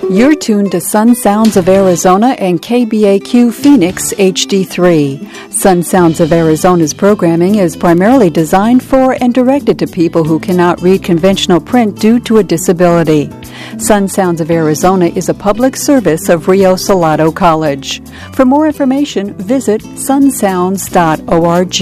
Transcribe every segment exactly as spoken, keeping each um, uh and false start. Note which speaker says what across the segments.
Speaker 1: You're tuned to Sun Sounds of Arizona and K B A Q Phoenix H D three. Sun Sounds of Arizona's programming is primarily designed for and directed to people who cannot read conventional print due to a disability. Sun Sounds of Arizona is a public service of Rio Salado College. For more information, visit sun sounds dot org.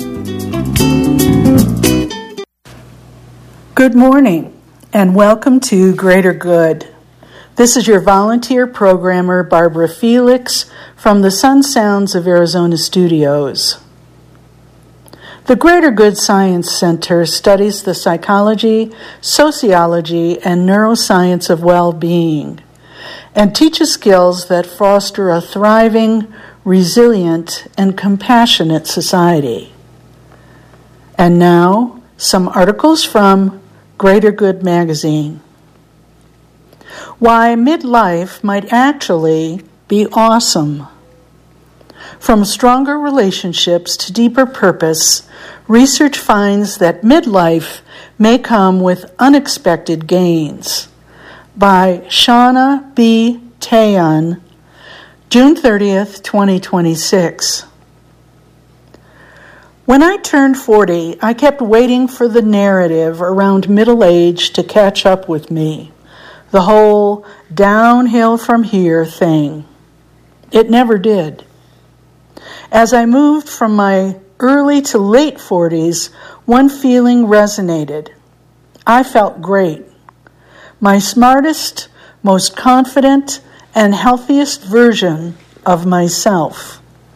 Speaker 2: Good morning, and welcome to Greater Good. This is your volunteer programmer, Barbara Felix, from the Sun Sounds of Arizona studios. The Greater Good Science Center studies the psychology, sociology, and neuroscience of well-being, and teaches skills that foster a thriving, resilient, and compassionate society. And now, some articles from Greater Good magazine. Why midlife might actually be awesome. From stronger relationships to deeper purpose, research finds that midlife may come with unexpected gains. By Shauna B. Tayon, June thirtieth, twenty twenty-six. When I turned forty, I kept waiting for the narrative around middle age to catch up with me. The whole downhill from here thing. It never did. As I moved from my early to late forties, one feeling resonated. I felt great. My smartest, most confident, and healthiest version of myself.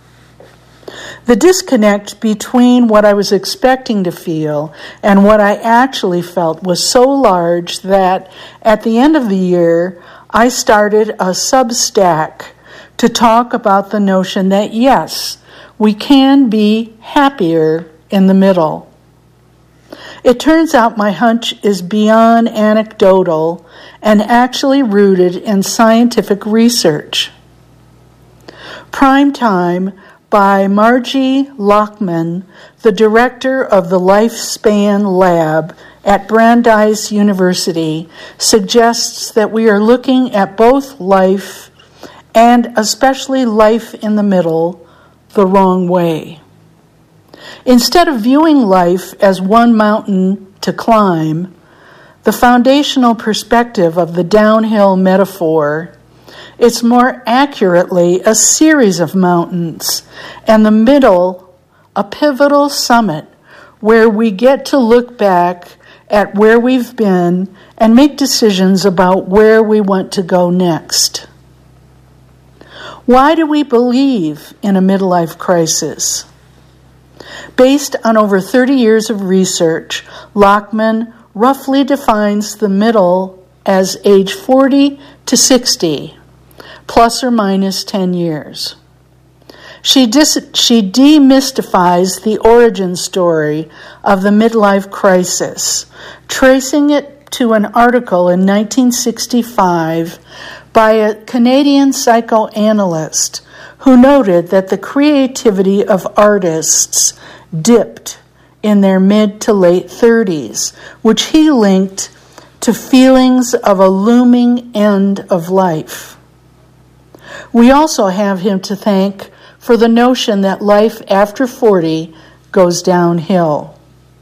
Speaker 2: The disconnect between what I was expecting to feel and what I actually felt was so large that at the end of the year, I started a Substack to talk about the notion that yes, we can be happier in the middle. It turns out my hunch is beyond anecdotal and actually rooted in scientific research. Prime Time by Margie Lockman, the director of the Lifespan Lab at Brandeis University, suggests that we are looking at both life and especially life in the middle the wrong way. Instead of viewing life as one mountain to climb, the foundational perspective of the downhill metaphor, it's more accurately a series of mountains, and the middle, a pivotal summit where we get to look back at where we've been and make decisions about where we want to go next. Why do we believe in a midlife crisis? Based on over thirty years of research, Lockman roughly defines the middle as age forty to sixty. Plus or minus ten years. She, dis- she demystifies the origin story of the midlife crisis, tracing it to an article in nineteen sixty-five by a Canadian psychoanalyst who noted that the creativity of artists dipped in their mid to late thirties, which he linked to feelings of a looming end of life. We also have him to thank for the notion that life after forty goes downhill.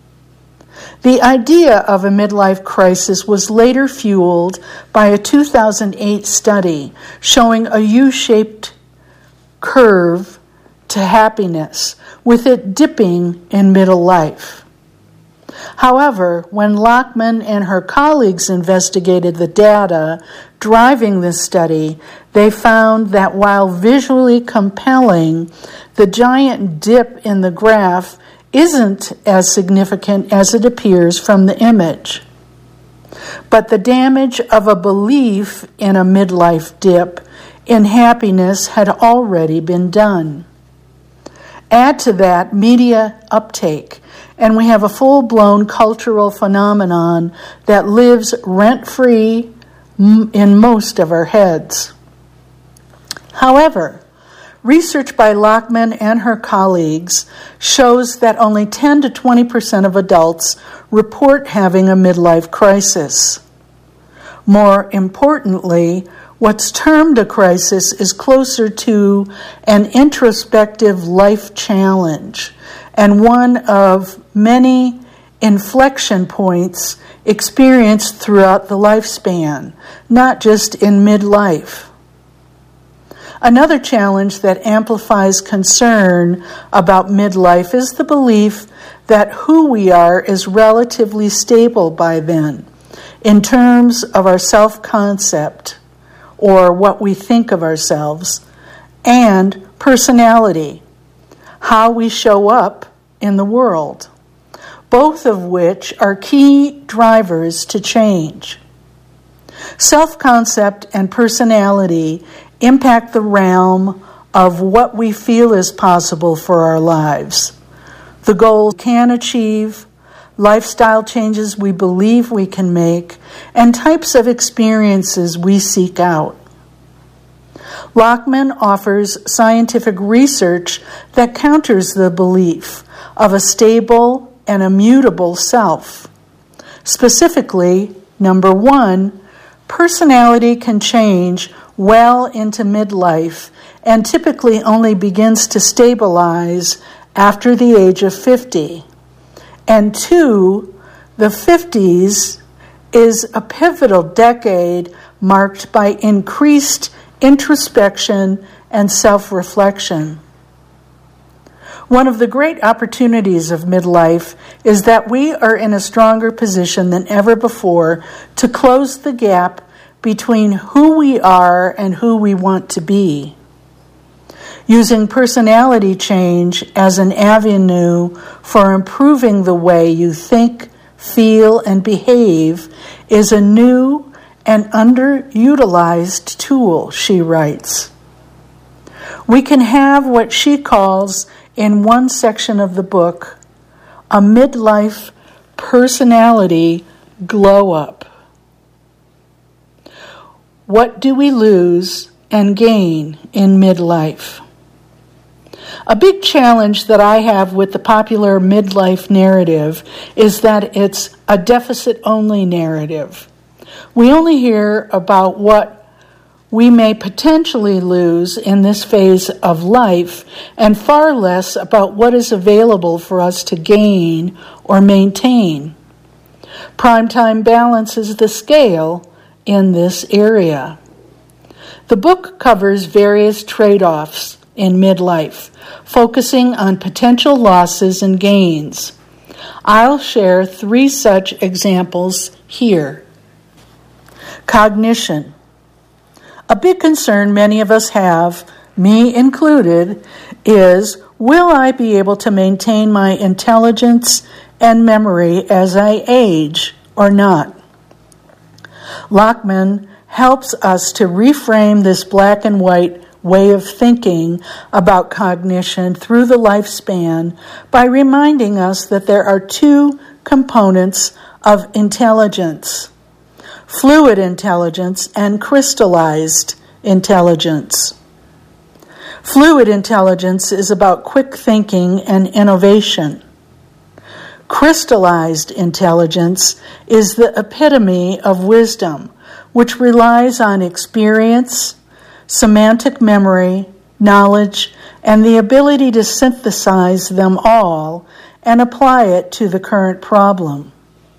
Speaker 2: The idea of a midlife crisis was later fueled by a two thousand eight study showing a U-shaped curve to happiness, with it dipping in middle life. However, when Lockman and her colleagues investigated the data driving this study, they found that while visually compelling, the giant dip in the graph isn't as significant as it appears from the image. But the damage of a belief in a midlife dip in happiness had already been done. Add to that media uptake, and we have a full-blown cultural phenomenon that lives rent-free in most of our heads. However, research by Lockman and her colleagues shows that only ten to twenty percent of adults report having a midlife crisis. More importantly, What's termed a crisis is closer to an introspective life challenge and one of many inflection points experienced throughout the lifespan, not just in midlife. Another challenge that amplifies concern about midlife is the belief that who we are is relatively stable by then, in terms of our self-concept, or what we think of ourselves, and personality, how we show up in the world, both of which are key drivers to change. Self-concept and personality impact the realm of what we feel is possible for our lives, the goals we can achieve, lifestyle changes we believe we can make, and types of experiences we seek out. Lachman offers scientific research that counters the belief of a stable and immutable self. Specifically, number one, personality can change well into midlife and typically only begins to stabilize after the age of fifty. And two, the fifties is a pivotal decade marked by increased introspection and self-reflection. One of the great opportunities of midlife is that we are in a stronger position than ever before to close the gap between who we are and who we want to be. Using personality change as an avenue for improving the way you think, feel, and behave is a new and underutilized tool, she writes. We can have what she calls, in one section of the book, a midlife personality glow-up. What do we lose and gain in midlife? A big challenge that I have with the popular midlife narrative is that it's a deficit-only narrative. We only hear about what we may potentially lose in this phase of life, and far less about what is available for us to gain or maintain. Primetime balances the scale in this area. The book covers various trade-offs in midlife, focusing on potential losses and gains. I'll share three such examples here. Cognition. A big concern many of us have, me included, is, will I be able to maintain my intelligence and memory as I age or not? Lachman helps us to reframe this black and white way of thinking about cognition through the lifespan by reminding us that there are two components of intelligence: fluid intelligence and crystallized intelligence. Fluid intelligence is about quick thinking and innovation. Crystallized intelligence is the epitome of wisdom, which relies on experience, semantic memory, knowledge, and the ability to synthesize them all and apply it to the current problem.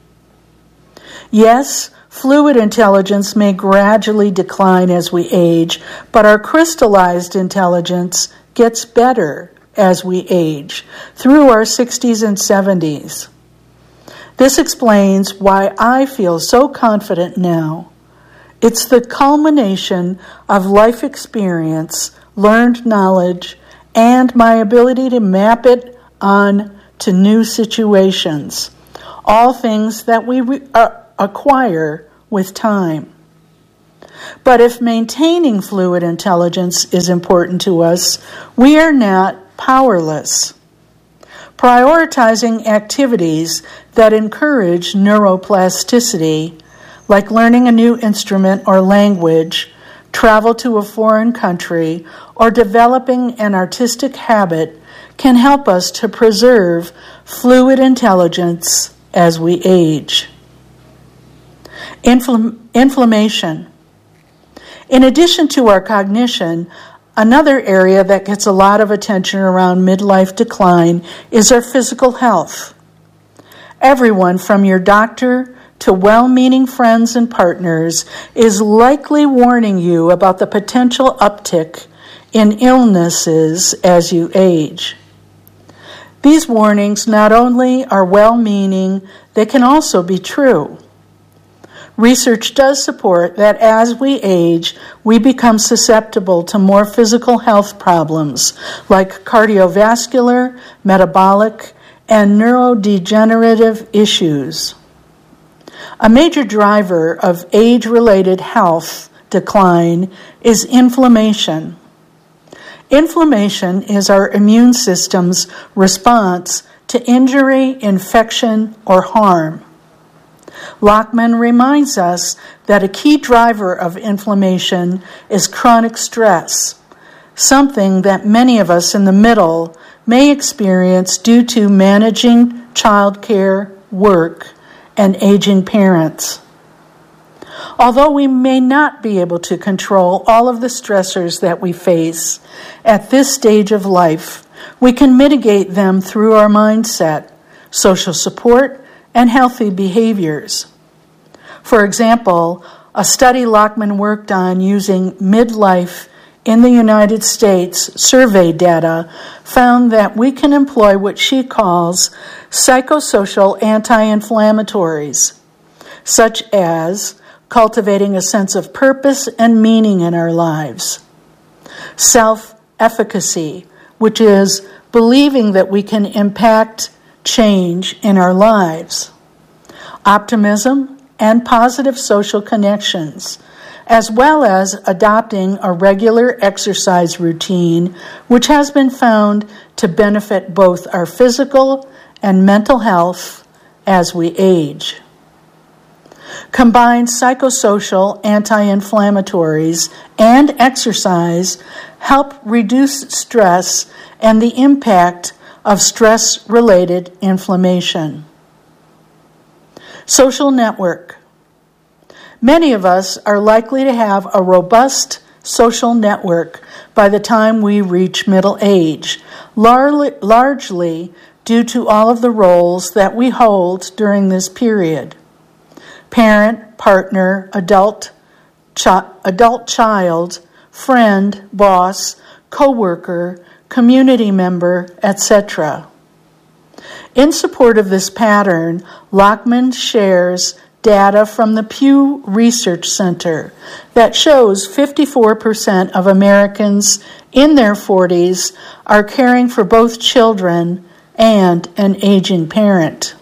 Speaker 2: Yes, fluid intelligence may gradually decline as we age, but our crystallized intelligence gets better as we age, through our sixties and seventies. This explains why I feel so confident now. It's the culmination of life experience, learned knowledge, and my ability to map it on to new situations, all things that we re- uh, acquire with time. But if maintaining fluid intelligence is important to us, we are not powerless. Prioritizing activities that encourage neuroplasticity, like learning a new instrument or language, travel to a foreign country, or developing an artistic habit, can help us to preserve fluid intelligence as we age. Infl- inflammation. In addition to our cognition, another area that gets a lot of attention around midlife decline is our physical health. Everyone from your doctor to well-meaning friends and partners is likely warning you about the potential uptick in illnesses as you age. These warnings not only are well-meaning, they can also be true. Research does support that as we age, we become susceptible to more physical health problems like cardiovascular, metabolic, and neurodegenerative issues. A major driver of age-related health decline is inflammation. Inflammation is our immune system's response to injury, infection, or harm. Lachman reminds us that a key driver of inflammation is chronic stress, something that many of us in the middle may experience due to managing childcare, work, and aging parents. Although we may not be able to control all of the stressors that we face at this stage of life, we can mitigate them through our mindset, social support, and healthy behaviors. For example, a study Lachman worked on using midlife in the United States survey data found that we can employ what she calls psychosocial anti-inflammatories, such as cultivating a sense of purpose and meaning in our lives, self-efficacy, which is believing that we can impact change in our lives, optimism and positive social connections, as well as adopting a regular exercise routine, which has been found to benefit both our physical and mental health as we age. Combined psychosocial anti-inflammatories and exercise help reduce stress and the impact of stress-related inflammation. Social network. Many of us are likely to have a robust social network by the time we reach middle age, lar- largely due to all of the roles that we hold during this period. Parent, partner, adult, chi- adult child, friend, boss, co-worker, community member, et cetera. In support of this pattern, Lachman shares data from the Pew Research Center that shows fifty-four percent of Americans in their forties are caring for both children and an aging parent.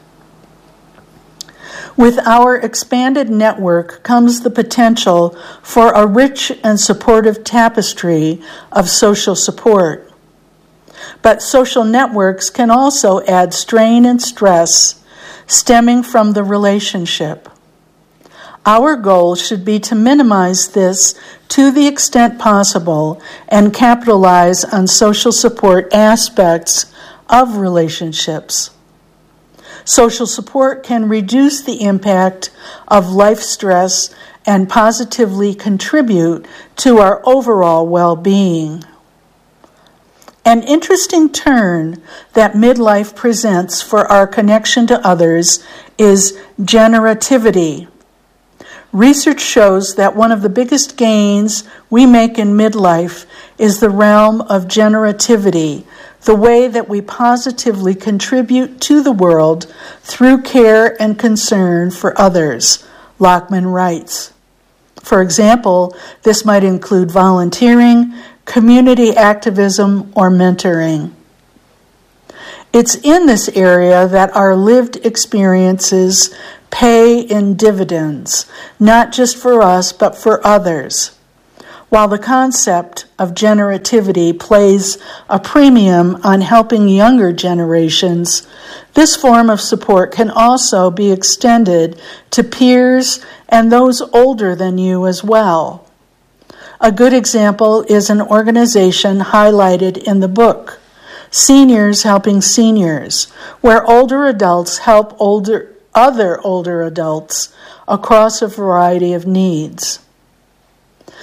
Speaker 2: With our expanded network comes the potential for a rich and supportive tapestry of social support. But social networks can also add strain and stress stemming from the relationship. Our goal should be to minimize this to the extent possible and capitalize on social support aspects of relationships. Social support can reduce the impact of life stress and positively contribute to our overall well-being. An interesting turn that midlife presents for our connection to others is generativity. Research shows that one of the biggest gains we make in midlife is the realm of generativity, the way that we positively contribute to the world through care and concern for others, Lachman writes. For example, this might include volunteering, community activism, or mentoring. It's in this area that our lived experiences pay in dividends, not just for us, but for others. While the concept of generativity plays a premium on helping younger generations, this form of support can also be extended to peers and those older than you as well. A good example is an organization highlighted in the book, Seniors Helping Seniors, where older adults help older other older adults across a variety of needs.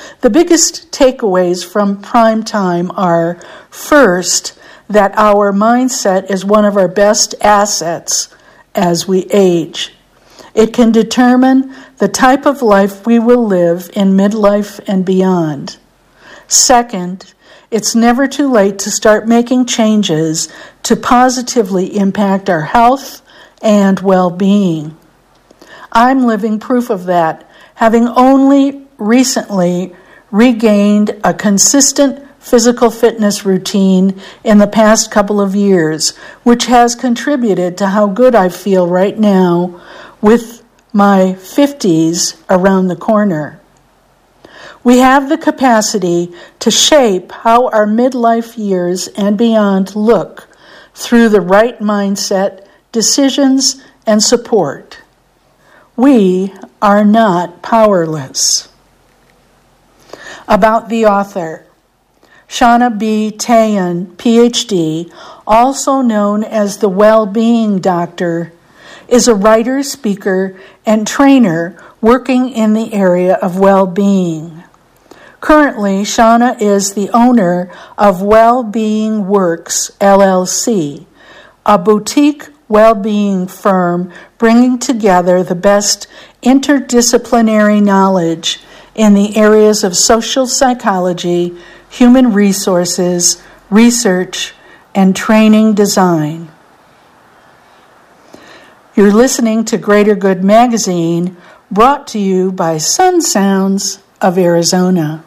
Speaker 2: The biggest takeaways from Prime Time are, first, that our mindset is one of our best assets as we age. It can determine the type of life we will live in midlife and beyond. Second, it's never too late to start making changes to positively impact our health and well-being. I'm living proof of that, having only recently regained a consistent physical fitness routine in the past couple of years, which has contributed to how good I feel right now with my fifties around the corner. We have the capacity to shape how our midlife years and beyond look through the right mindset, decisions, and support. We are not powerless. About the author, Shauna B. Tayan, P H D, also known as the Well-Being Doctor, is a writer, speaker, and trainer working in the area of well-being. Currently, Shauna is the owner of Well-Being Works, L L C, a boutique well-being firm bringing together the best interdisciplinary knowledge in the areas of social psychology, human resources, research, and training design. You're listening to Greater Good Magazine, brought to you by Sun Sounds of Arizona.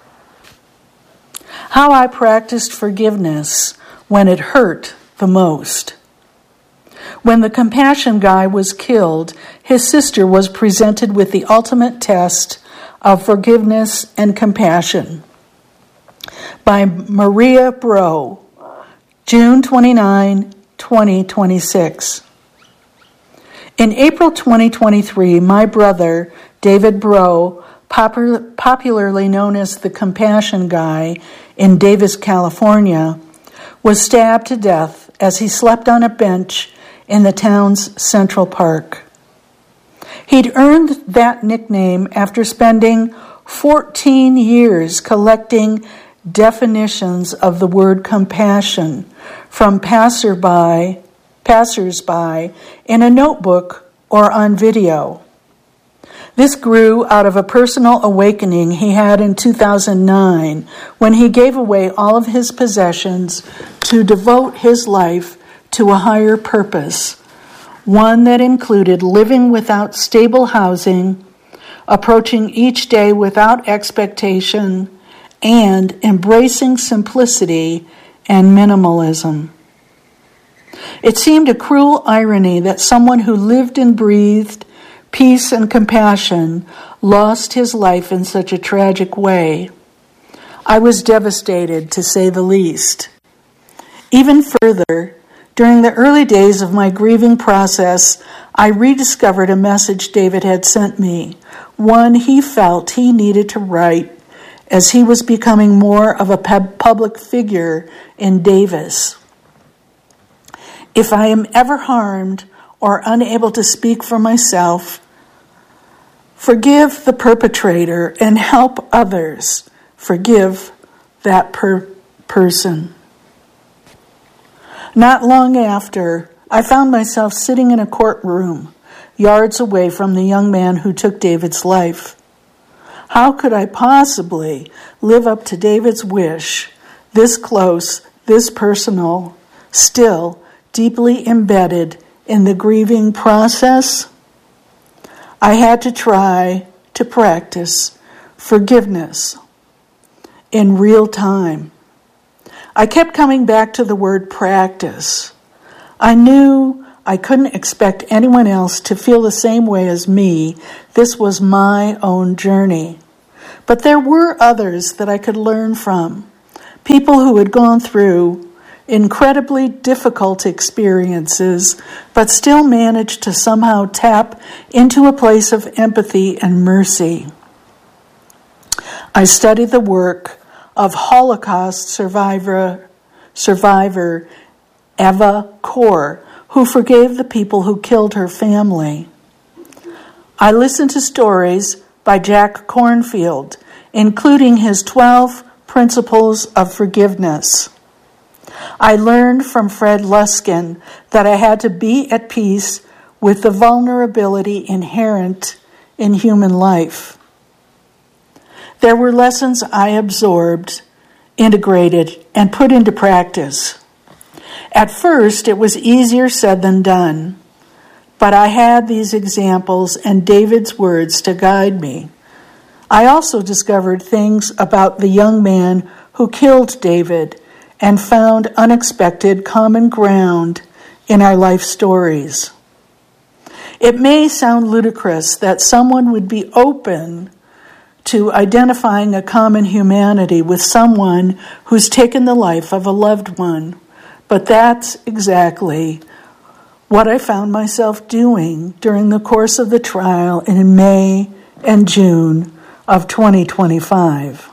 Speaker 2: How I practiced forgiveness when it hurt the most. When the compassion guy was killed, his sister was presented with the ultimate test of forgiveness and compassion. By Maria Bro, June twenty-ninth, twenty twenty-six. In April twenty twenty-three, my brother, David Bro, popul- popularly known as the Compassion Guy in Davis, California, was stabbed to death as he slept on a bench in the town's Central Park. He'd earned that nickname after spending fourteen years collecting definitions of the word compassion from passerby, passersby in a notebook or on video. This grew out of a personal awakening he had in two thousand nine when he gave away all of his possessions to devote his life to a higher purpose, one that included living without stable housing, approaching each day without expectation, and embracing simplicity and minimalism. It seemed a cruel irony that someone who lived and breathed peace and compassion lost his life in such a tragic way. I was devastated, to say the least. Even further, during the early days of my grieving process, I rediscovered a message David had sent me, one he felt he needed to write as he was becoming more of a public figure in Davis. If I am ever harmed or unable to speak for myself, forgive the perpetrator and help others forgive that per- person. Not long after, I found myself sitting in a courtroom, yards away from the young man who took David's life. How could I possibly live up to David's wish, this close, this personal, still deeply embedded in the grieving process? I had to try to practice forgiveness in real time. I kept coming back to the word practice. I knew I couldn't expect anyone else to feel the same way as me. This was my own journey. But there were others that I could learn from, people who had gone through incredibly difficult experiences, but still managed to somehow tap into a place of empathy and mercy. I studied the work of Holocaust survivor, survivor Eva Kor, who forgave the people who killed her family. I listened to stories by Jack Kornfield, including his twelve principles of forgiveness. I learned from Fred Luskin that I had to be at peace with the vulnerability inherent in human life. There were lessons I absorbed, integrated, and put into practice. At first, it was easier said than done, but I had these examples and David's words to guide me. I also discovered things about the young man who killed David and found unexpected common ground in our life stories. It may sound ludicrous that someone would be open to identifying a common humanity with someone who's taken the life of a loved one, but that's exactly what I found myself doing during the course of the trial in May and June of twenty twenty-five.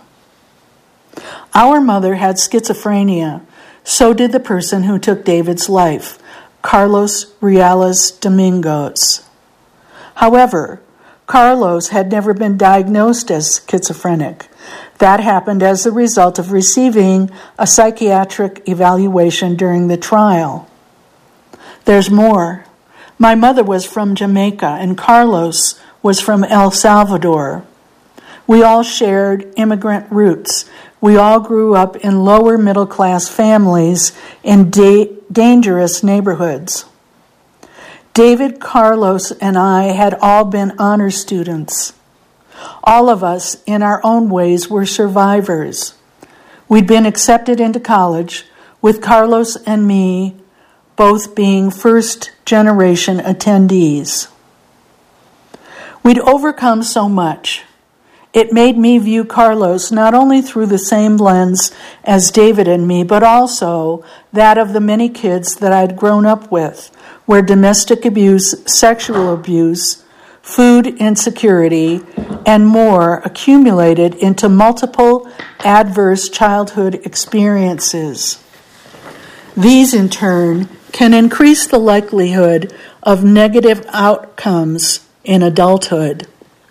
Speaker 2: Our mother had schizophrenia. So did the person who took David's life, Carlos Reales Domingos. However, Carlos had never been diagnosed as schizophrenic. That happened as a result of receiving a psychiatric evaluation during the trial. There's more. My mother was from Jamaica and Carlos was from El Salvador. We all shared immigrant roots. We all grew up in lower middle class families in da- dangerous neighborhoods. David, Carlos, and I had all been honor students. All of us, in our own ways, were survivors. We'd been accepted into college, with Carlos and me both being first-generation attendees. We'd overcome so much. It made me view Carlos not only through the same lens as David and me, but also that of the many kids that I'd grown up with, where domestic abuse, sexual abuse, food insecurity, and more accumulated into multiple adverse childhood experiences. These, in turn, can increase the likelihood of negative outcomes in adulthood.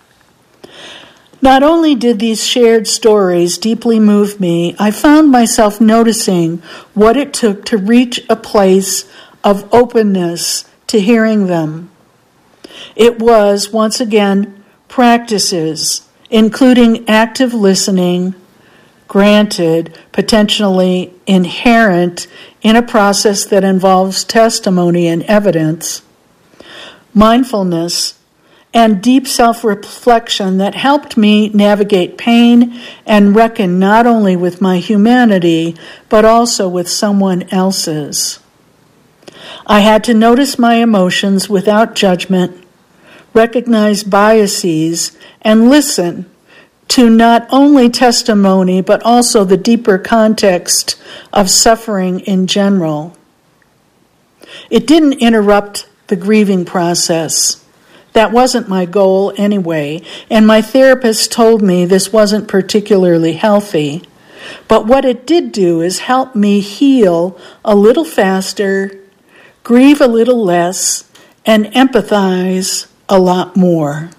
Speaker 2: Not only did these shared stories deeply move me, I found myself noticing what it took to reach a place of openness to hearing them. It was, once again, practices, including active listening, granted, potentially inherent in a process that involves testimony and evidence, mindfulness, and deep self-reflection that helped me navigate pain and reckon not only with my humanity, but also with someone else's. I had to notice my emotions without judgment, recognize biases, and listen to not only testimony, but also the deeper context of suffering in general. It didn't interrupt the grieving process. That wasn't my goal anyway, and my therapist told me this wasn't particularly healthy. But what it did do is help me heal a little faster, grieve a little less, and empathize a lot more.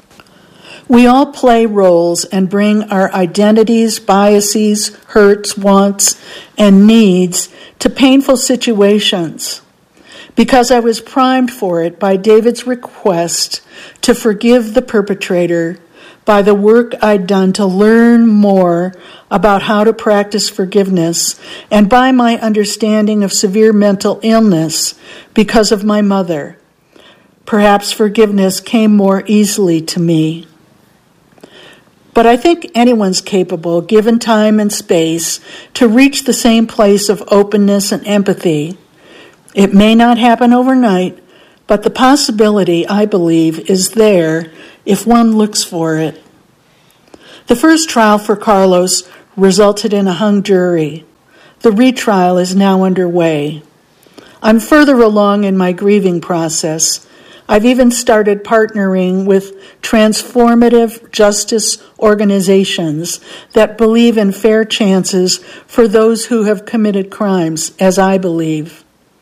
Speaker 2: We all play roles and bring our identities, biases, hurts, wants, and needs to painful situations. Because I was primed for it by David's request to forgive the perpetrator, by the work I'd done to learn more about how to practice forgiveness, and by my understanding of severe mental illness because of my mother. Perhaps forgiveness came more easily to me. But I think anyone's capable, given time and space, to reach the same place of openness and empathy. It may not happen overnight, but the possibility, I believe, is there if one looks for it. The first trial for Carlos resulted in a hung jury. The retrial is now underway. I'm further along in my grieving process. I've even started partnering with transformative justice organizations that believe in fair chances for those who have committed crimes, as I believe.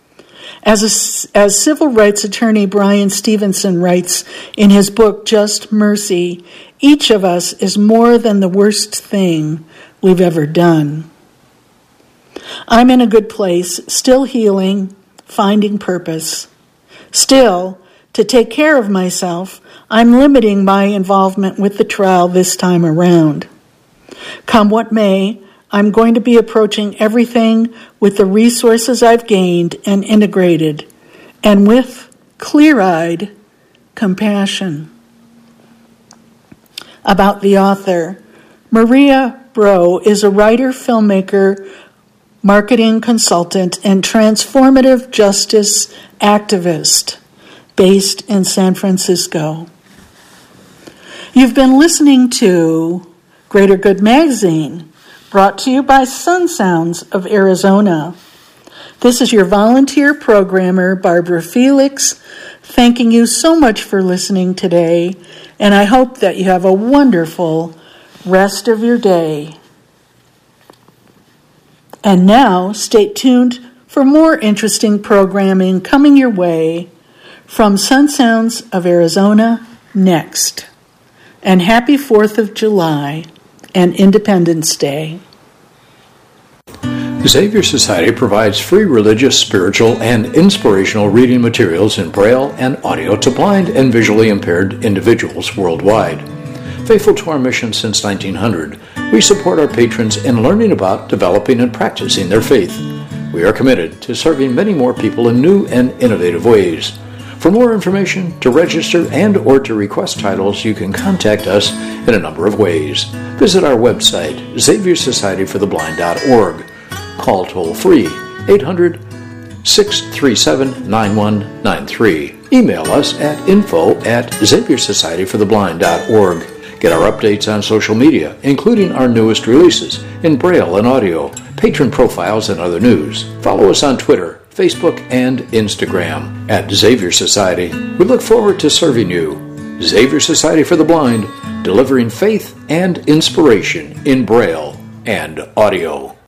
Speaker 2: As, a, as civil rights attorney Brian Stevenson writes in his book, Just Mercy, Each of us is more than the worst thing we've ever done. I'm in a good place, still healing, finding purpose. Still, to take care of myself, I'm limiting my involvement with the trial this time around. Come what may, I'm going to be approaching everything with the resources I've gained and integrated, and with clear-eyed compassion. About the author, Maria Bro is a writer, filmmaker, marketing consultant, and transformative justice activist based in San Francisco. You've been listening to Greater Good Magazine, brought to you by Sun Sounds of Arizona. This is your volunteer programmer, Barbara Felix, thanking you so much for listening today, and I hope that you have a wonderful rest of your day. And now, stay tuned for more interesting programming coming your way from Sun Sounds of Arizona next. And happy fourth of July and Independence Day.
Speaker 3: Xavier Society provides free religious, spiritual, and inspirational reading materials in Braille and audio to blind and visually impaired individuals worldwide. Faithful to our mission since nineteen hundred, we support our patrons in learning about, developing, and practicing their faith. We are committed to serving many more people in new and innovative ways. For more information, to register, and or to request titles, you can contact us in a number of ways. Visit our website, xavier society for the blind dot org. Call toll-free eight hundred, six three seven, nine one nine three. Email us at info at xavier society for the blind dot org. Get our updates on social media, including our newest releases in Braille and audio, patron profiles, and other news. Follow us on Twitter, Facebook, and Instagram at Xavier Society. We look forward to serving you. Xavier Society for the Blind, delivering faith and inspiration in Braille and audio.